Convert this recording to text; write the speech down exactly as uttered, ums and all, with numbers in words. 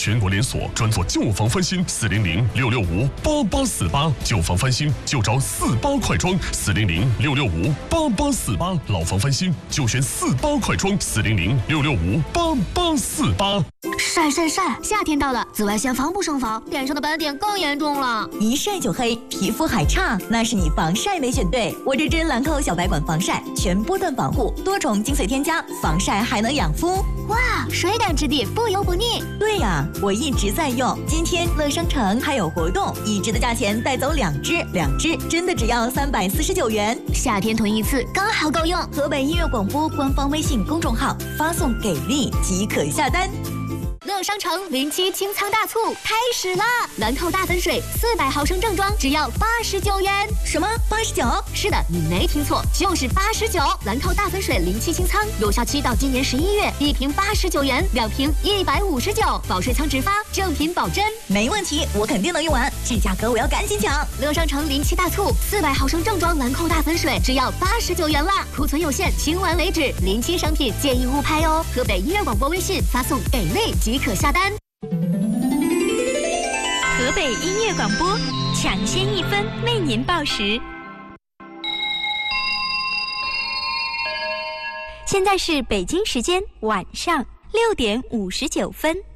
全国连锁，专做旧房翻新，四零零六六五八八四八，旧房翻新就找四八快装，四零零六六五八八四八，老房翻新就选四八快装，四零零六六五八八四八。 晒晒晒！夏天到了，紫外线防不胜防，脸上的斑点更严重了。 一晒就黑，皮肤还差，那是你防晒没选对。我这支兰蔻小白管防晒，全波段防护，多重精粹添加，防晒还能养肤。 哇，水感质地，不油不腻。 对呀，我一直在用。今天乐商城还有活动，一支的价钱带走两支，两支真的只要三百四十九元。 夏天囤一次刚好够用。 河北音乐广播官方微信公众号发送给力即可下单。 乐商城零七清仓大促开始啦！兰蔻大粉水四百毫升正装只要八十九元。 什么？八十九？ 是的，你没听错，就是八十九。兰蔻大粉水零七清仓有效期到今年十一月，一瓶八十九元，两瓶一百五十九，保税仓直发，正品保真。 没问题，我肯定能用完，这价格我要赶紧抢。 乐商城零七大促，四百毫升正装兰蔻大粉水只要八十九元啦，库存有限，清完为止。零七商品建议勿拍哦。河北音乐广播微信发送给力即可下单。 河北音乐广播，抢先一分为您报时。现在是北京时间晚上六点五十九分。